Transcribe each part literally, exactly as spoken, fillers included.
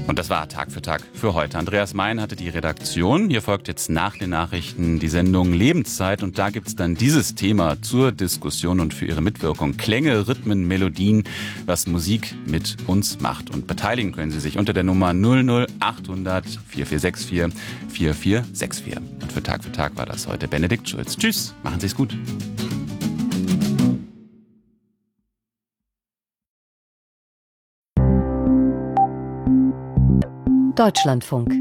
Und das war Tag für Tag für heute. Andreas Mein hatte die Redaktion. Hier folgt jetzt nach den Nachrichten die Sendung Lebenszeit. Und da gibt es dann dieses Thema zur Diskussion und für Ihre Mitwirkung. Klänge, Rhythmen, Melodien, was Musik mit uns macht. Und beteiligen können Sie sich unter der Nummer null null achthundert vierundvierzig vierundvierzig vierundvierzig vierundvierzig. Und für Tag für Tag war das heute Benedikt Schulz. Tschüss, machen Sie es gut. Deutschlandfunk.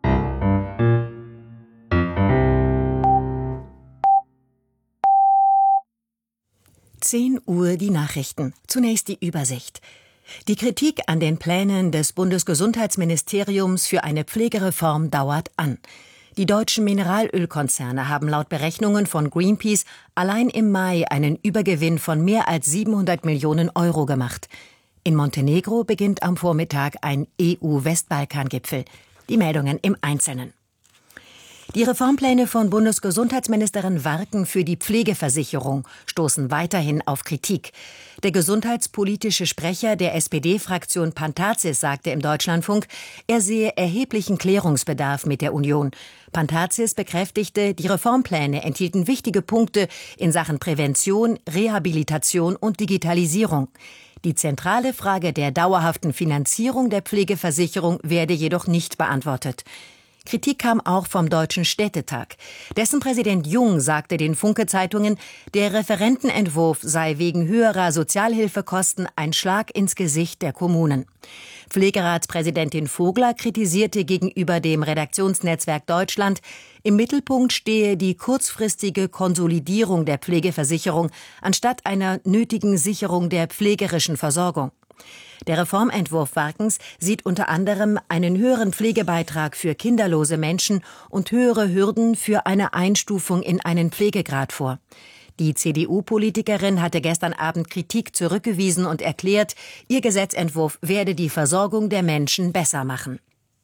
zehn Uhr die Nachrichten. Zunächst die Übersicht. Die Kritik an den Plänen des Bundesgesundheitsministeriums für eine Pflegereform dauert an. Die deutschen Mineralölkonzerne haben laut Berechnungen von Greenpeace allein im Mai einen Übergewinn von mehr als siebenhundert Millionen Euro gemacht. In Montenegro beginnt am Vormittag ein E U-Westbalkan-Gipfel. Die Meldungen im Einzelnen. Die Reformpläne von Bundesgesundheitsministerin Warken für die Pflegeversicherung stoßen weiterhin auf Kritik. Der gesundheitspolitische Sprecher der S P D-Fraktion Pantazis sagte im Deutschlandfunk, er sehe erheblichen Klärungsbedarf mit der Union. Pantazis bekräftigte, die Reformpläne enthielten wichtige Punkte in Sachen Prävention, Rehabilitation und Digitalisierung. Die zentrale Frage der dauerhaften Finanzierung der Pflegeversicherung werde jedoch nicht beantwortet. Kritik kam auch vom Deutschen Städtetag. Dessen Präsident Jung sagte den Funke-Zeitungen, der Referentenentwurf sei wegen höherer Sozialhilfekosten ein Schlag ins Gesicht der Kommunen. Pflegeratspräsidentin Vogler kritisierte gegenüber dem Redaktionsnetzwerk Deutschland, im Mittelpunkt stehe die kurzfristige Konsolidierung der Pflegeversicherung anstatt einer nötigen Sicherung der pflegerischen Versorgung. Der Reformentwurf Warkens sieht unter anderem einen höheren Pflegebeitrag für kinderlose Menschen und höhere Hürden für eine Einstufung in einen Pflegegrad vor. Die C D U-Politikerin hatte gestern Abend Kritik zurückgewiesen und erklärt, ihr Gesetzentwurf werde die Versorgung der Menschen besser machen.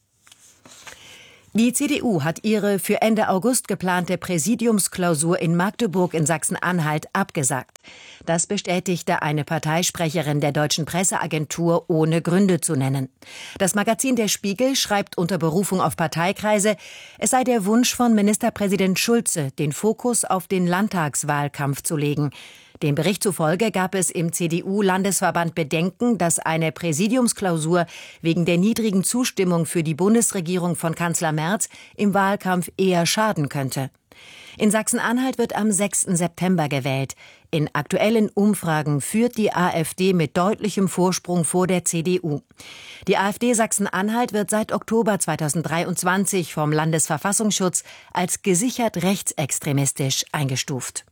Die C D U hat ihre für Ende August geplante Präsidiumsklausur in Magdeburg in Sachsen-Anhalt abgesagt. Das bestätigte eine Parteisprecherin der Deutschen Presseagentur, ohne Gründe zu nennen. Das Magazin Der Spiegel schreibt unter Berufung auf Parteikreise, es sei der Wunsch von Ministerpräsident Schulze, den Fokus auf den Landtagswahlkampf zu legen. Dem Bericht zufolge gab es im C D U-Landesverband Bedenken, dass eine Präsidiumsklausur wegen der niedrigen Zustimmung für die Bundesregierung von Kanzler Merz im Wahlkampf eher schaden könnte. In Sachsen-Anhalt wird am sechsten September gewählt. In aktuellen Umfragen führt die AfD mit deutlichem Vorsprung vor der C D U. Die AfD Sachsen-Anhalt wird seit Oktober zweitausenddreiundzwanzig vom Landesverfassungsschutz als gesichert rechtsextremistisch eingestuft.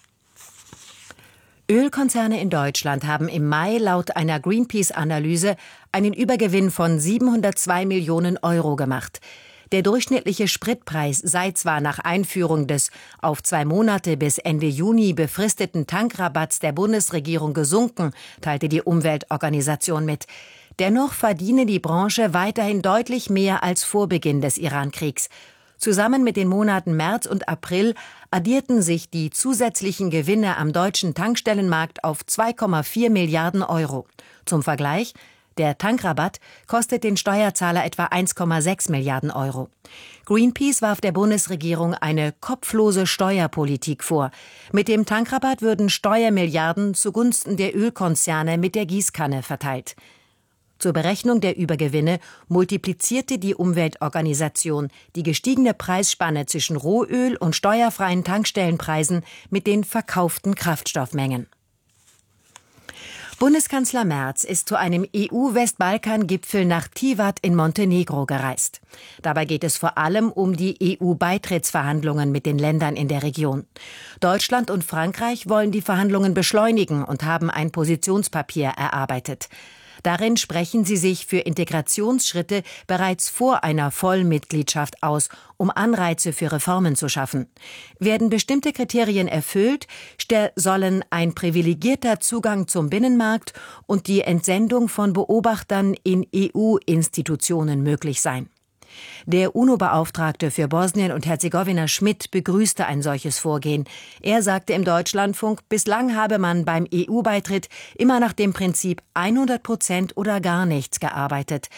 Ölkonzerne in Deutschland haben im Mai laut einer Greenpeace-Analyse einen Übergewinn von siebenhundertzwei Millionen Euro gemacht. Der durchschnittliche Spritpreis sei zwar nach Einführung des auf zwei Monate bis Ende Juni befristeten Tankrabatts der Bundesregierung gesunken, teilte die Umweltorganisation mit. Dennoch verdiene die Branche weiterhin deutlich mehr als vor Beginn des Iran-Kriegs. Zusammen mit den Monaten März und April addierten sich die zusätzlichen Gewinne am deutschen Tankstellenmarkt auf zwei Komma vier Milliarden Euro. Zum Vergleich, der Tankrabatt kostet den Steuerzahler etwa eins Komma sechs Milliarden Euro. Greenpeace warf der Bundesregierung eine kopflose Steuerpolitik vor. Mit dem Tankrabatt würden Steuermilliarden zugunsten der Ölkonzerne mit der Gießkanne verteilt. Zur Berechnung der Übergewinne multiplizierte die Umweltorganisation die gestiegene Preisspanne zwischen Rohöl und steuerfreien Tankstellenpreisen mit den verkauften Kraftstoffmengen. Bundeskanzler Merz ist zu einem E U-Westbalkan-Gipfel nach Tivat in Montenegro gereist. Dabei geht es vor allem um die E U-Beitrittsverhandlungen mit den Ländern in der Region. Deutschland und Frankreich wollen die Verhandlungen beschleunigen und haben ein Positionspapier erarbeitet. Darin sprechen sie sich für Integrationsschritte bereits vor einer Vollmitgliedschaft aus, um Anreize für Reformen zu schaffen. Werden bestimmte Kriterien erfüllt, sollen ein privilegierter Zugang zum Binnenmarkt und die Entsendung von Beobachtern in E U-Institutionen möglich sein. Der UNO-Beauftragte für Bosnien und Herzegowina Schmidt begrüßte ein solches Vorgehen. Er sagte im Deutschlandfunk, bislang habe man beim E U-Beitritt immer nach dem Prinzip hundert Prozent oder gar nichts gearbeitet.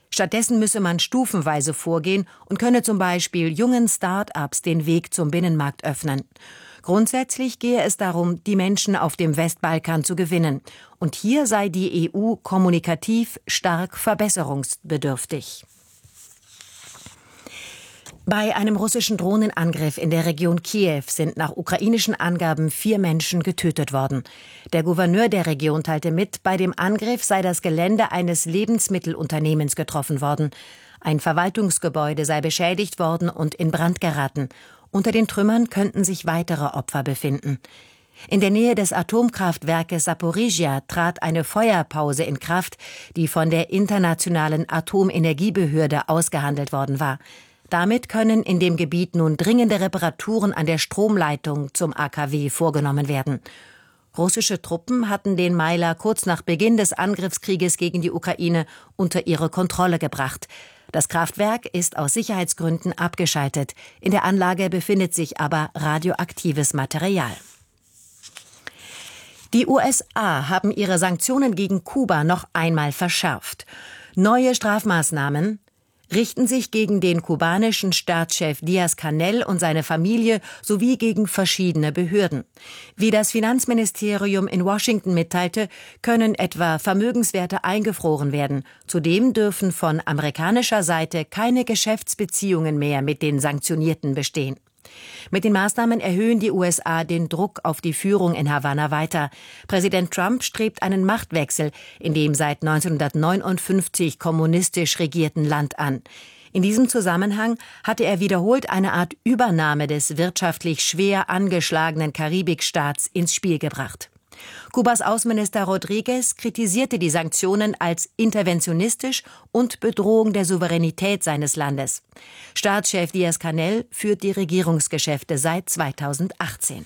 Stattdessen müsse man stufenweise vorgehen und könne zum Beispiel jungen Start-ups den Weg zum Binnenmarkt öffnen. Grundsätzlich gehe es darum, die Menschen auf dem Westbalkan zu gewinnen. Und hier sei die E U kommunikativ stark verbesserungsbedürftig. Bei einem russischen Drohnenangriff in der Region Kiew sind nach ukrainischen Angaben vier Menschen getötet worden. Der Gouverneur der Region teilte mit, bei dem Angriff sei das Gelände eines Lebensmittelunternehmens getroffen worden. Ein Verwaltungsgebäude sei beschädigt worden und in Brand geraten. Unter den Trümmern könnten sich weitere Opfer befinden. In der Nähe des Atomkraftwerkes Saporizhia trat eine Feuerpause in Kraft, die von der Internationalen Atomenergiebehörde ausgehandelt worden war. Damit können in dem Gebiet nun dringende Reparaturen an der Stromleitung zum A K W vorgenommen werden. Russische Truppen hatten den Meiler kurz nach Beginn des Angriffskrieges gegen die Ukraine unter ihre Kontrolle gebracht. Das Kraftwerk ist aus Sicherheitsgründen abgeschaltet. In der Anlage befindet sich aber radioaktives Material. Die U S A haben ihre Sanktionen gegen Kuba noch einmal verschärft. Neue Strafmaßnahmen richten sich gegen den kubanischen Staatschef Díaz-Canel und seine Familie sowie gegen verschiedene Behörden. Wie das Finanzministerium in Washington mitteilte, können etwa Vermögenswerte eingefroren werden. Zudem dürfen von amerikanischer Seite keine Geschäftsbeziehungen mehr mit den Sanktionierten bestehen. Mit den Maßnahmen erhöhen die U S A den Druck auf die Führung in Havanna weiter. Präsident Trump strebt einen Machtwechsel in dem seit neunzehnhundertneunundfünfzig kommunistisch regierten Land an. In diesem Zusammenhang hatte er wiederholt eine Art Übernahme des wirtschaftlich schwer angeschlagenen Karibikstaats ins Spiel gebracht. Kubas Außenminister Rodriguez kritisierte die Sanktionen als interventionistisch und Bedrohung der Souveränität seines Landes. Staatschef Díaz-Canel führt die Regierungsgeschäfte seit zweitausendachtzehn.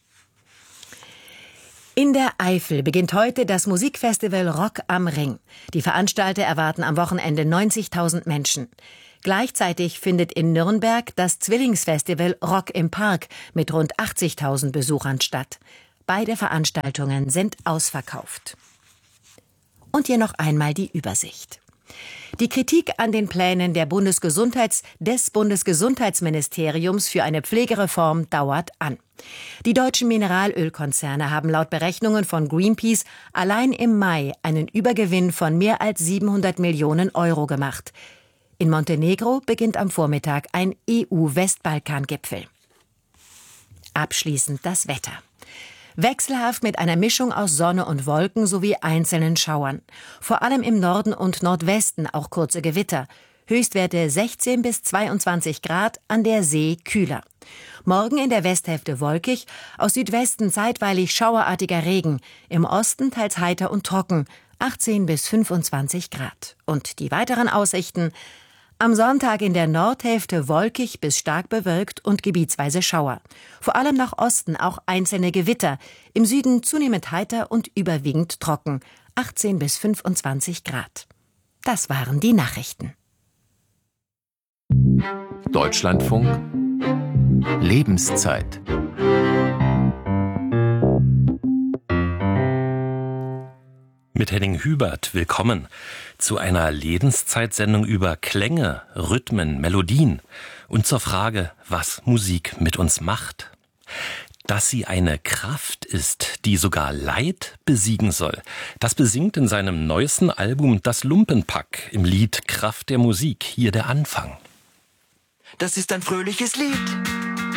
In der Eifel beginnt heute das Musikfestival Rock am Ring. Die Veranstalter erwarten am Wochenende neunzigtausend Menschen. Gleichzeitig findet in Nürnberg das Zwillingsfestival Rock im Park mit rund achtzigtausend Besuchern statt. Beide Veranstaltungen sind ausverkauft. Und hier noch einmal die Übersicht. Die Kritik an den Plänen der Bundesgesundheits- des Bundesgesundheitsministeriums für eine Pflegereform dauert an. Die deutschen Mineralölkonzerne haben laut Berechnungen von Greenpeace allein im Mai einen Übergewinn von mehr als siebenhundert Millionen Euro gemacht. In Montenegro beginnt am Vormittag ein E U-Westbalkan-Gipfel. Abschließend das Wetter. Wechselhaft mit einer Mischung aus Sonne und Wolken sowie einzelnen Schauern. Vor allem im Norden und Nordwesten auch kurze Gewitter. Höchstwerte sechzehn bis zweiundzwanzig Grad, an der See kühler. Morgen in der Westhälfte wolkig, aus Südwesten zeitweilig schauerartiger Regen. Im Osten teils heiter und trocken, achtzehn bis fünfundzwanzig Grad. Und die weiteren Aussichten: Am Sonntag in der Nordhälfte wolkig bis stark bewölkt und gebietsweise Schauer. Vor allem nach Osten auch einzelne Gewitter. Im Süden zunehmend heiter und überwiegend trocken. achtzehn bis fünfundzwanzig Grad. Das waren die Nachrichten. Deutschlandfunk Lebenszeit. Mit Henning Hubert willkommen zu einer Lebenszeitsendung über Klänge, Rhythmen, Melodien und zur Frage, was Musik mit uns macht. Dass sie eine Kraft ist, die sogar Leid besiegen soll, das besingt in seinem neuesten Album Das Lumpenpack im Lied Kraft der Musik hier der Anfang. Das ist ein fröhliches Lied